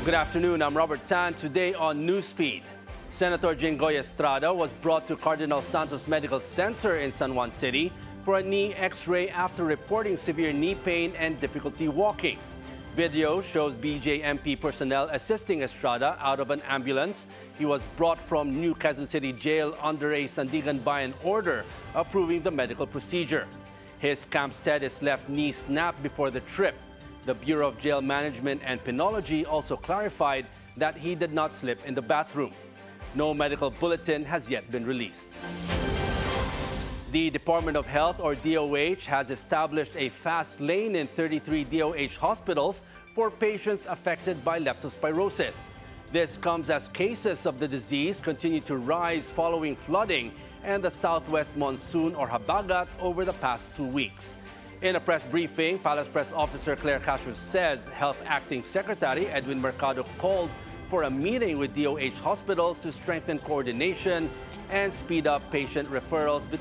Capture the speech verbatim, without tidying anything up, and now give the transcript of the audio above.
Good afternoon, I'm Robert Tan. Today on Newsfeed, Senator Jinggoy Estrada was brought to Cardinal Santos Medical Center in San Juan City for a knee x-ray after reporting severe knee pain and difficulty walking. Video shows B J M P personnel assisting Estrada out of an ambulance. He was brought from New Quezon City Jail under a Sandigan Bayan order approving the medical procedure. His camp said his left knee snapped before the trip. The Bureau of Jail Management and Penology also clarified that he did not slip in the bathroom. No medical bulletin has yet been released. The Department of Health, or D O H, has established a fast lane in thirty-three D O H hospitals for patients affected by leptospirosis. This comes as cases of the disease continue to rise following flooding and the southwest monsoon, or habagat, over the past two weeks. In a press briefing, Palace Press Officer Claire Castro says Health Acting Secretary Edwin Mercado called for a meeting with D O H hospitals to strengthen coordination and speed up patient referrals between